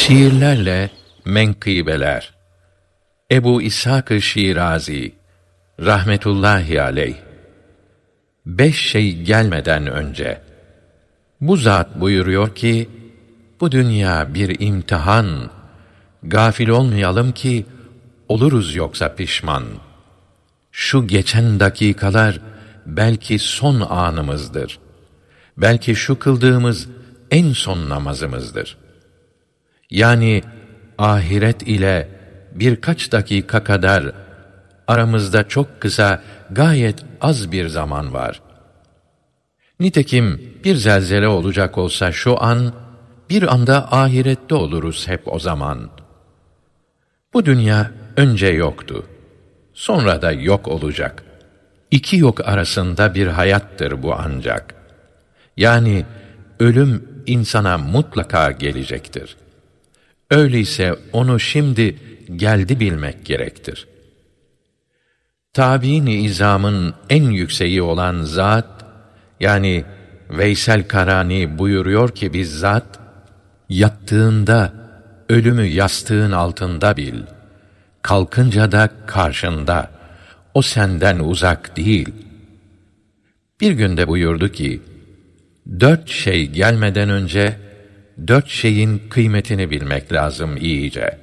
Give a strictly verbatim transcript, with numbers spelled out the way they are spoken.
Şiirlerle menkıbeler. Ebu İshak-ı Şirazi rahmetullahi aleyh. Beş şey gelmeden önce. Bu zat buyuruyor ki, bu dünya bir imtihan. Gafil olmayalım ki oluruz yoksa pişman. Şu geçen dakikalar belki son anımızdır. Belki şu kıldığımız en son namazımızdır. Yani ahiret ile birkaç dakika kadar aramızda çok kısa, gayet az bir zaman var. Nitekim bir zelzele olacak olsa şu an, bir anda ahirette oluruz hep o zaman. Bu dünya önce yoktu, sonra da yok olacak. İki yok arasında bir hayattır bu ancak. Yani ölüm insana mutlaka gelecektir. Öyleyse onu şimdi geldi bilmek gerektir. Tabiin-i izamın en yükseği olan zat, yani Veysel Karani buyuruyor ki bizzat, yattığında ölümü yastığın altında bil, kalkınca da karşında, o senden uzak değil. Bir günde buyurdu ki, dört şey gelmeden önce, dört şeyin kıymetini bilmek lazım iyice.